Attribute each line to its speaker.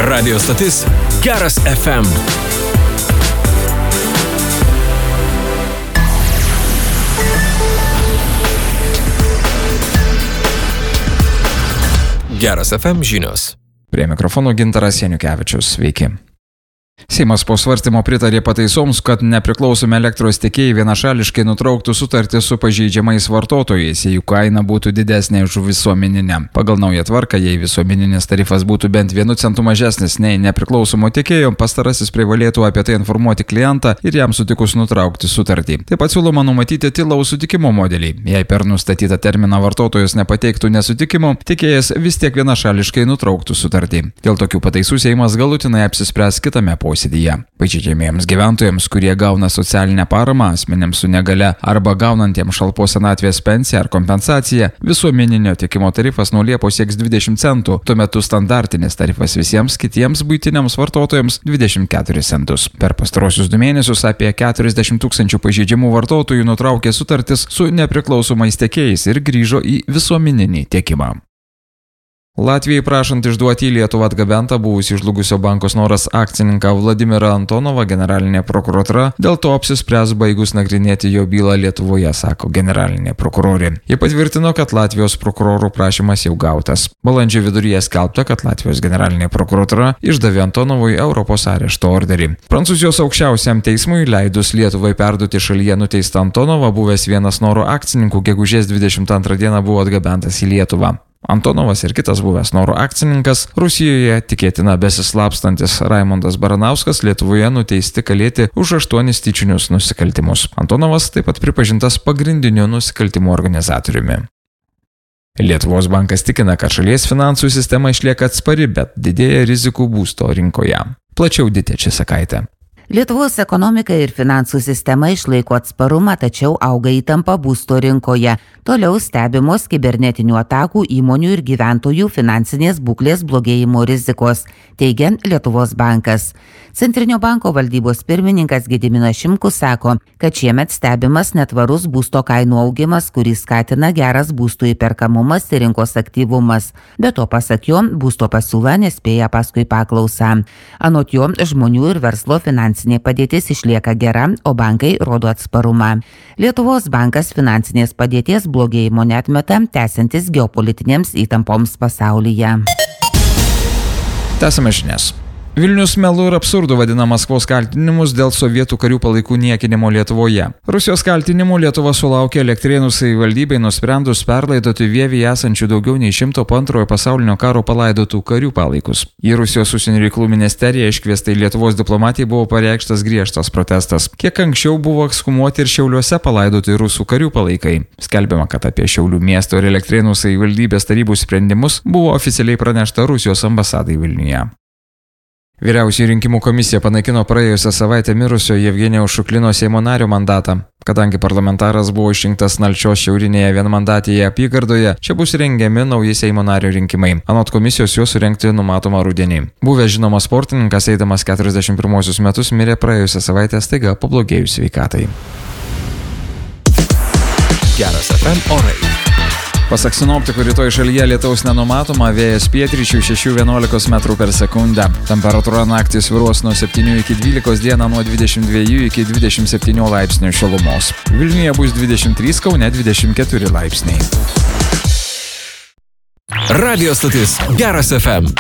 Speaker 1: Radio stotis Geras FM. Geras FM žinios.
Speaker 2: Prie mikrofono Gintaras Janukevičius. Sveiki. Seimas po svarstymo pritarė pataisoms, kad nepriklausomi elektros tiekėjai vienašališkai nutrauktų sutartį su pažeidžiamais vartotojais, jei jų kaina būtų didesnė už visuomeninę. Pagal naują tvarką, jei visuomeninis tarifas būtų bent 1 centu mažesnis nei nepriklausomo tiekėjo, pastarasis privalėtų apie tai informuoti klientą ir jam sutikus nutraukti sutartį. Taip pat siūloma numatyti tylaus sutikimo modelį. Jei per nustatytą terminą vartotojas nepateiktų nesutikimo, tiekėjas vis tiek vienašališkai nutrauktų sutartį. Dėl tokių pataisų Seimas galutinai apsispręs kitame posėdyje. Pažeidžiamiems gyventojams, kurie gauna socialinę paramą, asmenėms su negale arba gaunantiems šalpos senatvės pensiją ar kompensaciją, visuomeninio tiekimo tarifas nuo Liepos sieks 20 centų, tuo metu standartinis tarifas visiems kitiems buitiniams vartotojams 24 centus. Per pastarosius 2 mėnesius apie 40 000 pažeidžiamų vartotojų nutraukė sutartis su nepriklausomais tiekėjais ir grįžo į visuomeninį tiekimą. Latvijai prašant išduoti į Lietuvą atgabentą buvusį žlugusio banko Snoras akcininką Vladimirą Antonovą, generalinė prokuratura dėl to apsispręs baigus nagrinėti jo bylą Lietuvoje, sako generalinė prokurorė. Ji patvirtino, kad Latvijos prokurorų prašymas jau gautas. Balandžio viduryje skelbta, kad Latvijos generalinė prokuratura išdavė Antonovui Europos arešto orderį. Prancūzijos aukščiausiam teismui leidus Lietuvai perduoti šalyje nuteistą Antonovą, buvęs vienas Snoro akcininkų gegužės 22 dieną buvo atgabentas į Lietuvą. Antonovas ir kitas buvęs Snoro akcininkas Rusijoje, tikėtina besislapstantis Raimondas Baranauskas, Lietuvoje nuteisti kalėti už 8 tyčinius nusikaltimus. Antonovas taip pat pripažintas pagrindiniu nusikaltimų organizatoriumi. Lietuvos bankas tikina, kad šalies finansų sistema išlieka atspari, bet didėja rizikų būsto rinkoje. Plačiau Ditė Česakaitė.
Speaker 3: Lietuvos ekonomika ir finansų sistema išlaiko atsparumą, tačiau auga įtampa būsto rinkoje. Toliau stebimos kibernetinių atakų, įmonių ir gyventojų finansinės būklės blogėjimo rizikos, teigia Lietuvos bankas. Centrinio banko valdybos pirmininkas Gediminas Šimkus sako, kad šiemet stebimas netvarus būsto kainų augimas, kurį skatina geras būstų įperkamumas ir rinkos aktyvumas. Be to, pasak jo, būsto pasiūla nespėja paskui paklausą. Anot jo, žmonių ir verslo finansinė padėtis išlieka gera, o bankai rodo atsparumą. Lietuvos bankas finansinės padėties blogėjimo neatmeta, tęsiantis geopolitinėms įtampoms pasaulyje.
Speaker 2: Tęsiame žinias. Vilnius melu ir absurdu vadina Maskvos kaltinimus dėl sovietų karių palaikų niekinimo Lietuvoje. Rusijos kaltinimų Lietuva sulaukė Elektrėnų savivaldybei nusprendus perlaidoti Vievyje esančių daugiau nei 100 po Antrojo pasaulinio karo palaidotų karių palaikus. Į Rusijos užsienio reikalų ministeriją iškviestai Lietuvos diplomatijai buvo pareikštas griežtas protestas. Kiek anksčiau buvo ekshumuoti ir Šiauliuose palaidoti rusų karių palaikai. Skelbiama, kad apie Šiaulių miesto ir Elektrėnų savivaldybės tarybų sprendimus buvo oficialiai pranešta Rusijos ambasadai Vilniuje. Vyriausioji rinkimų komisija panaikino praėjusią savaitę mirusio Jevgenijaus Šuklino Seimo nario mandatą. Kadangi parlamentaras buvo išrinktas Nalčios šiaurinėje vienmandatėje apygardoje, čia bus rengiami nauji Seimo nario rinkimai. Anot komisijos juos surengti numatoma rudenį. Buvęs žinomas sportininkas, eidamas 41 metus, mirė praėjusią savaitę staiga pablogėjus sveikatai.
Speaker 1: Geras FM orai.
Speaker 2: Pasak sinoptikų, rytoj šalyje lietaus nenumatoma, vėjas pietryčių 6–11 metrų per sekundę. Temperatūra naktį svyruos nuo 7 iki 12, dieną nuo 22 iki 27 laipsnių šilumos. Vilniuje bus 23, Kaune 24 laipsniai.
Speaker 1: Radio stotis Geras FM.